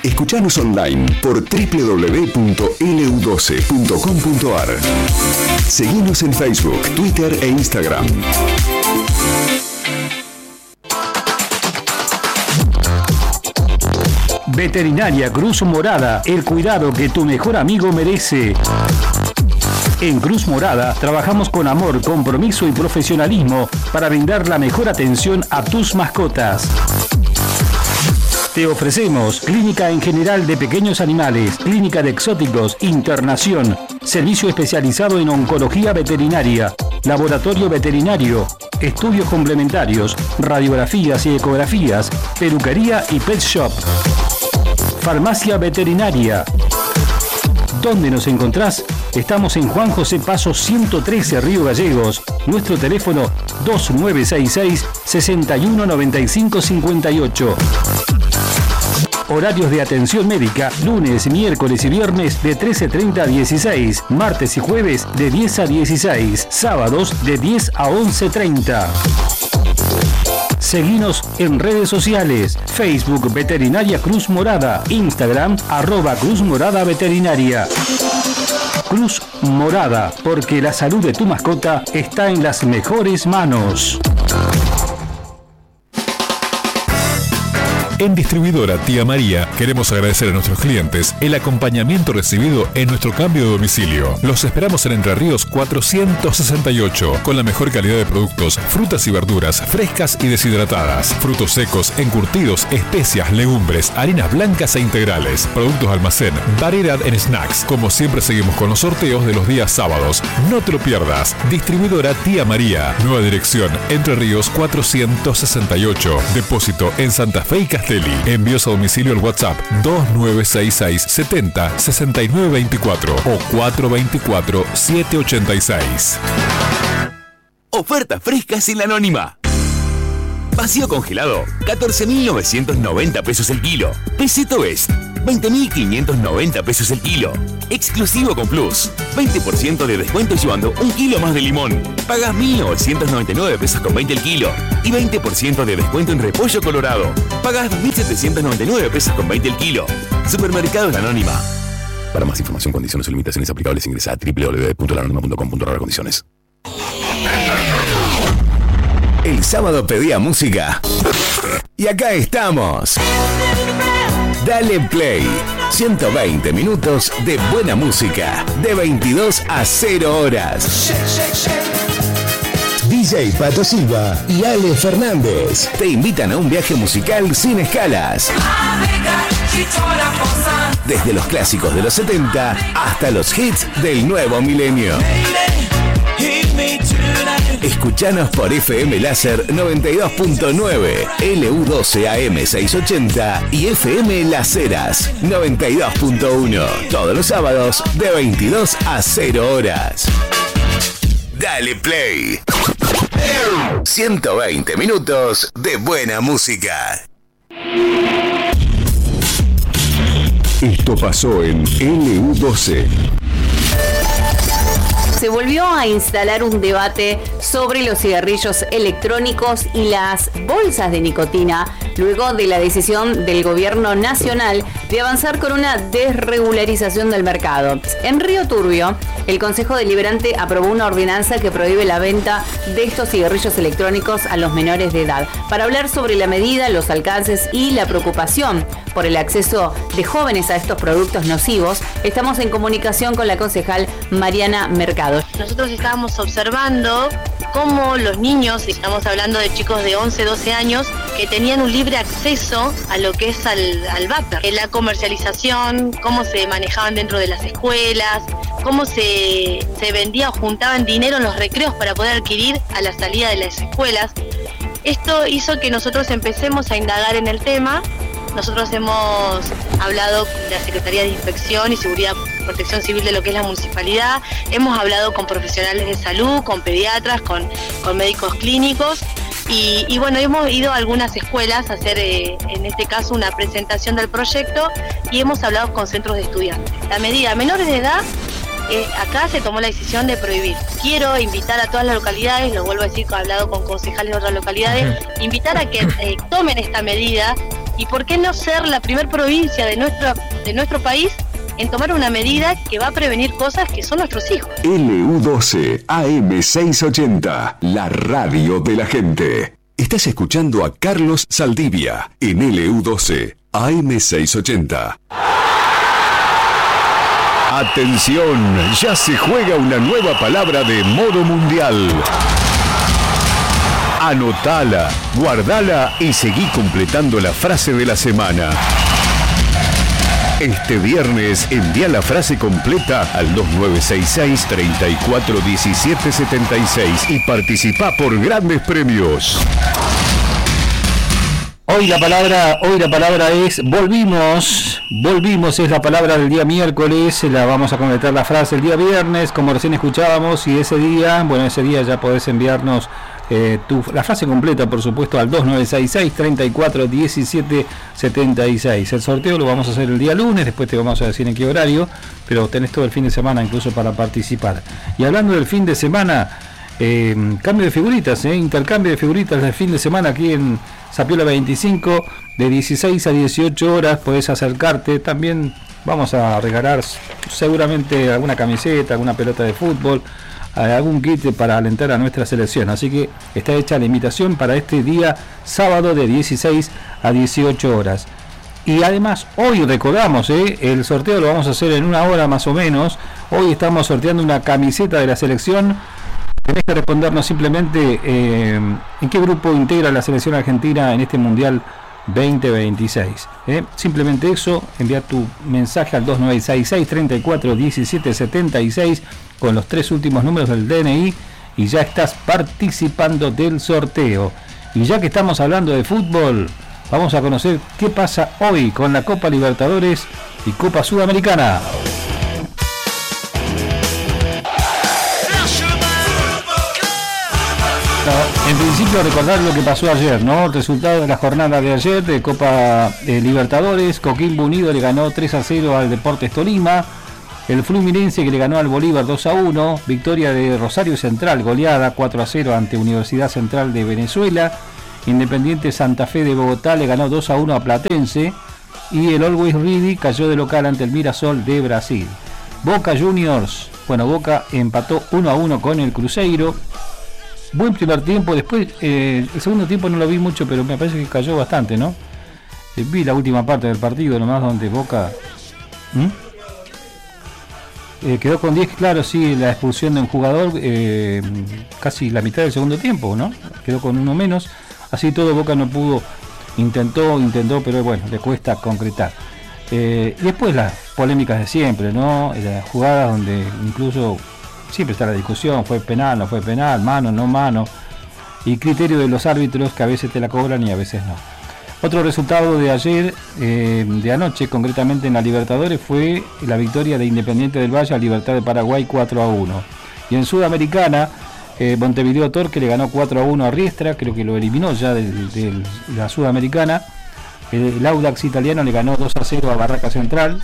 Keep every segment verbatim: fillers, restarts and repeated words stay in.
Escuchanos online por doble u doble u doble u punto ele u doce punto com punto ar. Seguinos en Facebook, Twitter e Instagram. Veterinaria Cruz Morada, el cuidado que tu mejor amigo merece. En Cruz Morada trabajamos con amor, compromiso y profesionalismo para brindar la mejor atención a tus mascotas. Te ofrecemos clínica en general de pequeños animales, clínica de exóticos, internación, servicio especializado en oncología veterinaria, laboratorio veterinario, estudios complementarios, radiografías y ecografías, peluquería y pet shop. Farmacia veterinaria. ¿Dónde nos encontrás? Estamos en Juan José Paso ciento trece, Río Gallegos. Nuestro teléfono dos nueve seis seis, seis uno nueve cinco cinco ocho. Horarios de atención médica, lunes, miércoles y viernes de trece treinta a dieciséis, martes y jueves de diez a dieciséis, sábados de diez a once treinta. Seguinos en redes sociales, Facebook Veterinaria Cruz Morada, Instagram arroba Cruz Morada Veterinaria. Cruz Morada, porque la salud de tu mascota está en las mejores manos. En Distribuidora Tía María queremos agradecer a nuestros clientes el acompañamiento recibido en nuestro cambio de domicilio. Los esperamos en Entre Ríos cuatrocientos sesenta y ocho con la mejor calidad de productos, frutas y verduras frescas y deshidratadas, frutos secos, encurtidos, especias, legumbres, harinas blancas e integrales, productos almacén, variedad en snacks. Como siempre seguimos con los sorteos de los días sábados. No te lo pierdas. Distribuidora Tía María. Nueva dirección Entre Ríos cuatrocientos sesenta y ocho. Depósito en Santa Fe y Castelli. Envíos a domicilio al WhatsApp dos nueve seis seis, setenta, sesenta y nueve veinticuatro o cuatro veinticuatro, siete ochenta y seis. Ofertas frescas en la Anónima. Vacío congelado, catorce mil novecientos noventa pesos el kilo. Peseto Best, veinte mil quinientos noventa pesos el kilo. Exclusivo con Plus, veinte por ciento de descuento llevando un kilo más de limón. Pagas mil novecientos noventa y nueve pesos con veinte el kilo. Y veinte por ciento de descuento en repollo colorado. Pagas dos mil setecientos noventa y nueve pesos con veinte el kilo. Supermercados La Anónima. Para más información, condiciones o limitaciones aplicables, ingresa a doble u doble u doble u punto la anónima punto com punto ar condiciones. El sábado pedía música y acá estamos. Dale Play. ciento veinte minutos de buena música de veintidós a cero horas. D J Pato Silva y Ale Fernández te invitan a un viaje musical sin escalas. Desde los clásicos de los setenta hasta los hits del nuevo milenio. Escuchanos por F M Láser noventa y dos punto nueve, L U doce A M seiscientos ochenta y F M Las Heras noventa y dos punto uno. Todos los sábados de veintidós a cero horas. Dale Play. ciento veinte minutos de buena música. Esto pasó en L U doce. Se volvió a instalar un debate sobre los cigarrillos electrónicos y las bolsas de nicotina luego de la decisión del gobierno nacional de avanzar con una desregularización del mercado. En Río Turbio, el Consejo Deliberante aprobó una ordenanza que prohíbe la venta de estos cigarrillos electrónicos a los menores de edad. Para hablar sobre la medida, los alcances y la preocupación por el acceso de jóvenes a estos productos nocivos, estamos en comunicación con la concejal Mariana Mercado. Nosotros estábamos observando cómo los niños, estamos hablando de chicos de once, doce años, que tenían un libre acceso a lo que es al, al vapor. La comercialización, cómo se manejaban dentro de las escuelas, cómo se, se vendía o juntaban dinero en los recreos para poder adquirir a la salida de las escuelas. Esto hizo que nosotros empecemos a indagar en el tema. Nosotros hemos hablado con la Secretaría de Inspección y Seguridad y Protección Civil de lo que es la municipalidad, hemos hablado con profesionales de salud, con pediatras, con, con médicos clínicos y, y bueno, hemos ido a algunas escuelas a hacer eh, en este caso una presentación del proyecto y hemos hablado con centros de estudiantes. La medida a menores de edad, eh, acá se tomó la decisión de prohibir. Quiero invitar a todas las localidades, lo vuelvo a decir, he hablado con concejales de otras localidades, invitar a que eh, tomen esta medida ¿Y por qué no ser la primer provincia de nuestro, de nuestro país en tomar una medida que va a prevenir cosas que son nuestros hijos? L U doce A M seiscientos ochenta, la radio de la gente. Estás escuchando a Carlos Saldivia en L U doce A M seiscientos ochenta. Atención, ya se juega una nueva palabra de modo mundial. Anotala, guardala y seguí completando la frase de la semana. Este viernes envía la frase completa al dos nueve seis seis, tres cuatro uno siete siete seis y participa por grandes premios. Hoy la palabra, hoy la palabra es volvimos, volvimos es la palabra del día miércoles, la vamos a completar la frase el día viernes, como recién escuchábamos, y ese día, bueno, ese día ya podés enviarnos eh, tu, la frase completa, por supuesto, al dos nueve seis seis, tres cuatro uno siete siete seis. El sorteo lo vamos a hacer el día lunes, después te vamos a decir en qué horario, pero tenés todo el fin de semana incluso para participar. Y hablando del fin de semana, eh, cambio de figuritas, eh, intercambio de figuritas del fin de semana aquí en Sapiola veinticinco, de dieciséis a dieciocho horas, podés acercarte. También vamos a regalar seguramente alguna camiseta, alguna pelota de fútbol, algún kit para alentar a nuestra selección. Así que está hecha la invitación para este día sábado de dieciséis a dieciocho horas. Y además hoy recordamos, eh, el sorteo lo vamos a hacer en una hora más o menos. Hoy estamos sorteando una camiseta de la selección. Tenés que respondernos simplemente eh, en qué grupo integra la selección argentina en este Mundial veinte veintiséis. ¿eh? Simplemente eso, enviar tu mensaje al dos nueve seis seis, tres cuatro uno siete siete seis con los tres últimos números del D N I y ya estás participando del sorteo. Y ya que estamos hablando de fútbol, vamos a conocer qué pasa hoy con la Copa Libertadores y Copa Sudamericana. En principio recordar lo que pasó ayer, ¿no? El resultado de la jornada de ayer de Copa eh, Libertadores. Coquimbo Unido le ganó tres a cero al Deportes Tolima. El Fluminense que le ganó al Bolívar dos a uno. Victoria de Rosario Central, goleada cuatro a cero ante Universidad Central de Venezuela. Independiente Santa Fe de Bogotá le ganó dos a uno a Platense. Y el Always Ready cayó de local ante el Mirasol de Brasil. Boca Juniors, bueno, Boca empató uno a uno con el Cruzeiro. Buen primer tiempo, después eh, el segundo tiempo no lo vi mucho, pero me parece que cayó bastante, ¿no? Eh, vi la última parte del partido nomás donde Boca ¿Mm? eh, quedó con diez, claro, sí, la expulsión de un jugador eh, casi la mitad del segundo tiempo, ¿no? Quedó con uno menos, así todo Boca no pudo, intentó, intentó, pero bueno, le cuesta concretar. Eh, y después las polémicas de siempre, ¿no? Las jugadas donde incluso siempre está la discusión, fue penal, no fue penal, mano, no mano, y criterio de los árbitros que a veces te la cobran y a veces no. Otro resultado de ayer, eh, de anoche, concretamente en la Libertadores, fue la victoria de Independiente del Valle a Libertad de Paraguay cuatro a uno. Y en Sudamericana, eh, Montevideo Torque le ganó cuatro a uno a Riestra, creo que lo eliminó ya de, de, de la Sudamericana. El, el Audax italiano le ganó dos a cero a Barracas Central,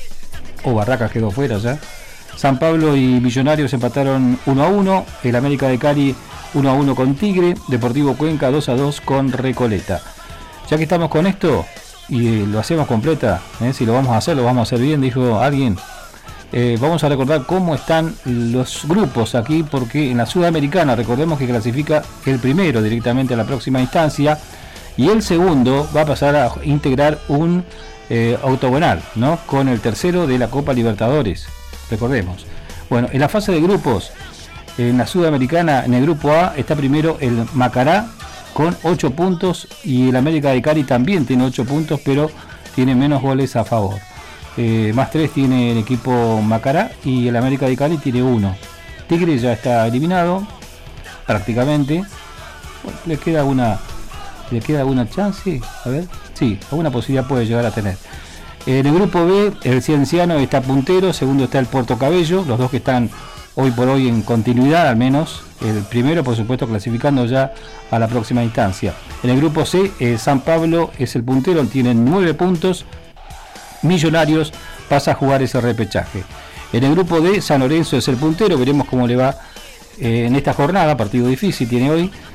o Barracas quedó fuera ya. San Pablo y Millonarios empataron uno a uno, el América de Cali uno a uno con Tigre, Deportivo Cuenca dos a dos con Recoleta. Ya que estamos con esto y lo hacemos completa, ¿eh? Si lo vamos a hacer, lo vamos a hacer bien, dijo alguien. Eh, vamos a recordar cómo están los grupos aquí, porque en la Sudamericana recordemos que clasifica el primero directamente a la próxima instancia y el segundo va a pasar a integrar un eh, octogonal, ¿no? Con el tercero de la Copa Libertadores. Recordemos. Bueno, en la fase de grupos, en la Sudamericana, en el grupo A, está primero el Macará con ocho puntos y el América de Cali también tiene ocho puntos, pero tiene menos goles a favor. Eh, más tres tiene el equipo Macará y el América de Cali tiene uno. Tigre ya está eliminado, prácticamente. Bueno, le queda una, le queda alguna chance, a ver, sí, alguna posibilidad puede llegar a tener. En el grupo B, el Cienciano está puntero, segundo está el Puerto Cabello, los dos que están hoy por hoy en continuidad, al menos el primero, por supuesto, clasificando ya a la próxima instancia. En el grupo C, eh, San Pablo es el puntero, tiene nueve puntos, Millonarios pasa a jugar ese repechaje. En el grupo D, San Lorenzo es el puntero, veremos cómo le va eh, en esta jornada, partido difícil tiene hoy,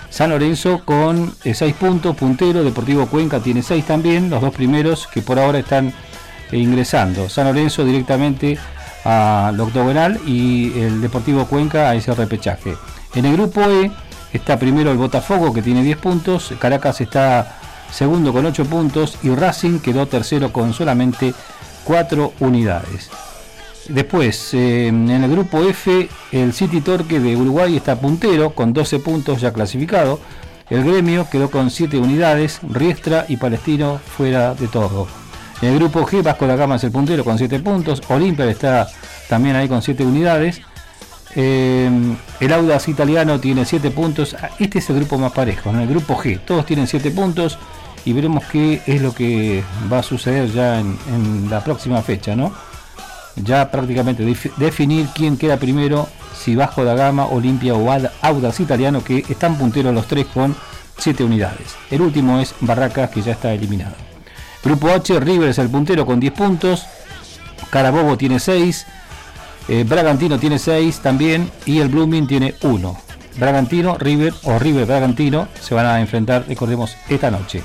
San Lorenzo con seis puntos, puntero. Deportivo Cuenca tiene seis también, los dos primeros que por ahora están eh, ingresando. San Lorenzo directamente al octogonal y el Deportivo Cuenca a ese repechaje. En el grupo E está primero el Botafogo, que tiene diez puntos, Caracas está segundo con ocho puntos y Racing quedó tercero con solamente cuatro unidades. Después, eh, en el grupo F, el City Torque de Uruguay está puntero con doce puntos ya clasificado. El Gremio quedó con siete unidades, Riestra y Palestino fuera de todo. En el grupo G, Vasco da Gama es el puntero con siete puntos, Olimpia está también ahí con siete unidades. Eh, el Audax Italiano tiene siete puntos. Este es el grupo más parejo. En el grupo G todos tienen siete puntos y veremos qué es lo que va a suceder ya en, en la próxima fecha, ¿no? Ya prácticamente def- definir quién queda primero, si Vasco da Gama, Olimpia o Audax Italiano, que están punteros los tres con siete unidades. El último es Barracas, que ya está eliminado. Grupo H, River es el puntero con diez puntos, Carabobo tiene seis, Eh, Bragantino tiene seis también y el Blooming tiene uno. Bragantino, River o River Bragantino se van a enfrentar, recordemos, esta noche.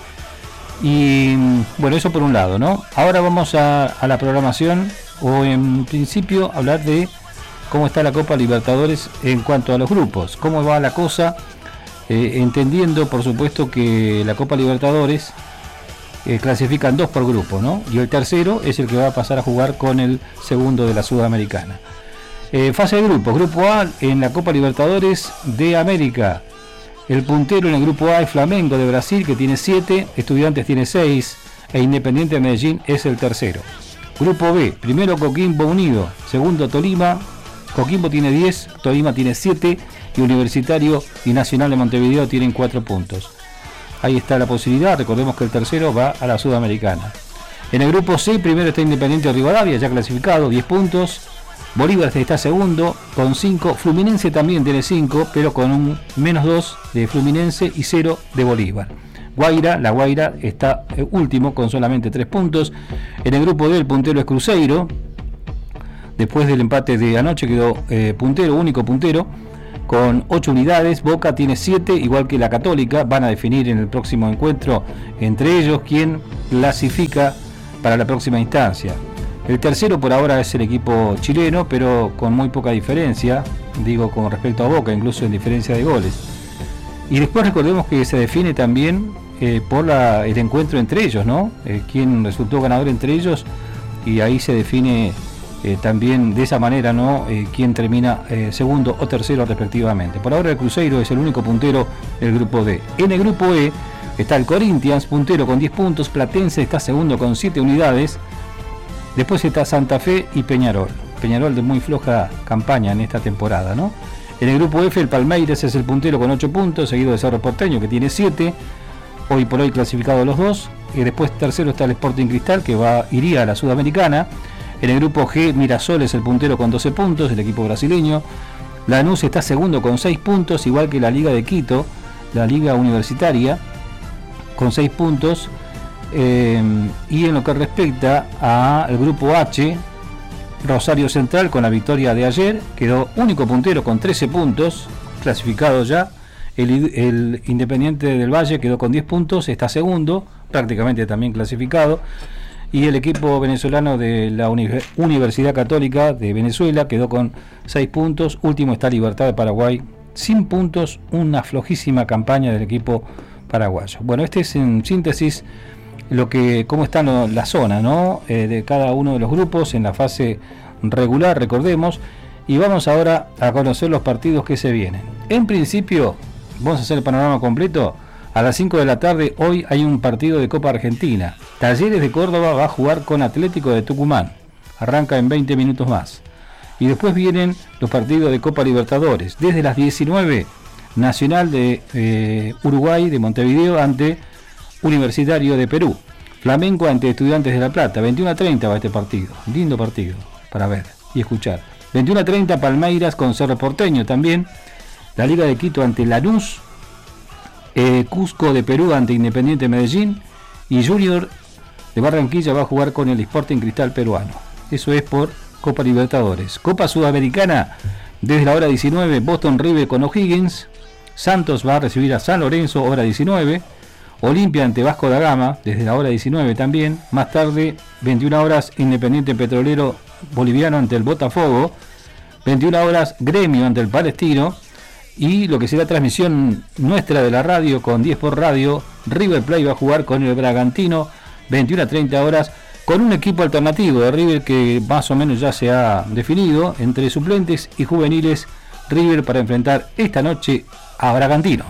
Y bueno, eso por un lado, ¿no? Ahora vamos a, a la programación, o en principio hablar de cómo está la Copa Libertadores en cuanto a los grupos, cómo va la cosa, eh, entendiendo por supuesto que la Copa Libertadores eh, clasifican dos por grupo, ¿no? Y el tercero es el que va a pasar a jugar con el segundo de la Sudamericana. Eh, fase de grupos, grupo A en la Copa Libertadores de América. El puntero en el grupo A es Flamengo de Brasil, que tiene siete, Estudiantes tiene seis e Independiente de Medellín es el tercero. Grupo B, primero Coquimbo Unido, segundo Tolima, Coquimbo tiene diez, Tolima tiene siete y Universitario y Nacional de Montevideo tienen cuatro puntos. Ahí está la posibilidad, recordemos que el tercero va a la Sudamericana. En el grupo C, primero está Independiente de Rivadavia, ya clasificado, diez puntos. Bolívar está segundo con cinco, Fluminense también tiene cinco, pero con un menos dos de Fluminense y cero de Bolívar. Guaira, la Guaira está último con solamente tres puntos. En el grupo D el puntero es Cruzeiro, después del empate de anoche quedó eh, puntero, único puntero, con ocho unidades. Boca tiene siete, igual que la Católica. Van a definir en el próximo encuentro entre ellos quién clasifica para la próxima instancia. El tercero por ahora es el equipo chileno, pero con muy poca diferencia, digo con respecto a Boca, incluso en diferencia de goles. Y después recordemos que se define también eh, por la, el encuentro entre ellos, ¿no? Eh, quién resultó ganador entre ellos, y ahí se define eh, también de esa manera, ¿no? Eh, quién termina eh, segundo o tercero respectivamente. Por ahora el Cruzeiro es el único puntero del grupo D. En el grupo E está el Corinthians, puntero con diez puntos, Platense está segundo con siete unidades. Después está Santa Fe y Peñarol. Peñarol de muy floja campaña en esta temporada, ¿no? En el grupo F el Palmeiras es el puntero con ocho puntos, seguido de Cerro Porteño, que tiene siete. Hoy por hoy clasificados los dos. Y después tercero está el Sporting Cristal, que va iría a la Sudamericana. En el grupo G Mirasol es el puntero con doce puntos, el equipo brasileño. Lanús está segundo con seis puntos, igual que la Liga de Quito, la Liga Universitaria, con seis puntos. Eh, y en lo que respecta al grupo H, Rosario Central con la victoria de ayer quedó único puntero con trece puntos, clasificado ya. El, el Independiente del Valle quedó con diez puntos, está segundo, prácticamente también clasificado. Y el equipo venezolano de la Uni- Universidad Católica de Venezuela quedó con seis puntos. Último está Libertad de Paraguay, sin puntos, una flojísima campaña del equipo paraguayo. Bueno, este es en síntesis lo que cómo está lo, la zona, ¿no? Eh, de cada uno de los grupos en la fase regular, recordemos, y vamos ahora a conocer los partidos que se vienen. En principio, vamos a hacer el panorama completo. A las cinco de la tarde hoy hay un partido de Copa Argentina. Talleres de Córdoba va a jugar con Atlético de Tucumán. Arranca en veinte minutos más. Y después vienen los partidos de Copa Libertadores. Desde las diecinueve, Nacional de eh, Uruguay de Montevideo ante Universitario de Perú. Flamengo ante Estudiantes de La Plata. veintiuno a treinta va este partido. Lindo partido para ver y escuchar. veintiuno a treinta Palmeiras con Cerro Porteño también. La Liga de Quito ante Lanús. Eh, Cusco de Perú ante Independiente Medellín. Y Junior de Barranquilla va a jugar con el Sporting Cristal peruano. Eso es por Copa Libertadores. Copa Sudamericana desde la hora diecinueve. Boston River con O'Higgins. Santos va a recibir a San Lorenzo, hora diecinueve. Olimpia ante Vasco da Gama, desde la hora diecinueve también. Más tarde, veintiuna horas, Independiente Petrolero Boliviano ante el Botafogo. veintiuna horas, Gremio ante el Palestino. Y lo que será transmisión nuestra de la radio con diez por radio, River Plate va a jugar con el Bragantino, veintiuna a treinta horas, con un equipo alternativo de River que más o menos ya se ha definido, entre suplentes y juveniles, River para enfrentar esta noche a Bragantino.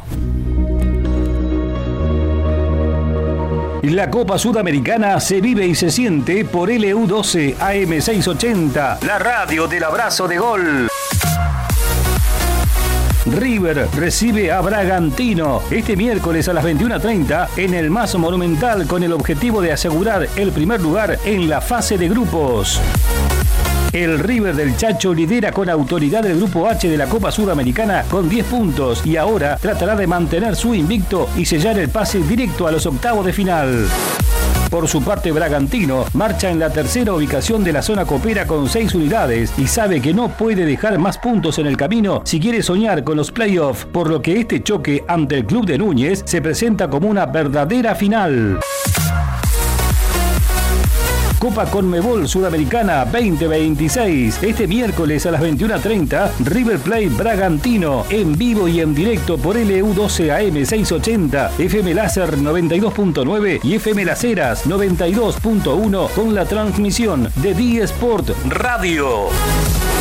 La Copa Sudamericana se vive y se siente por L U doce A M seiscientos ochenta, la radio del abrazo de gol. River recibe a Bragantino este miércoles a las veintiuna treinta en el Mazo Monumental con el objetivo de asegurar el primer lugar en la fase de grupos. El River del Chacho lidera con autoridad el Grupo H de la Copa Sudamericana con diez puntos y ahora tratará de mantener su invicto y sellar el pase directo a los octavos de final. Por su parte, Bragantino marcha en la tercera ubicación de la zona copera con seis unidades y sabe que no puede dejar más puntos en el camino si quiere soñar con los playoffs, por lo que este choque ante el club de Núñez se presenta como una verdadera final. Copa Conmebol Sudamericana veinte veintiséis. Este miércoles a las veintiuna treinta, River Plate Bragantino, en vivo y en directo por L U doce A M seiscientos ochenta, F M Láser noventa y dos punto nueve y F M Las Heras noventa y dos punto uno con la transmisión de D Sport Radio.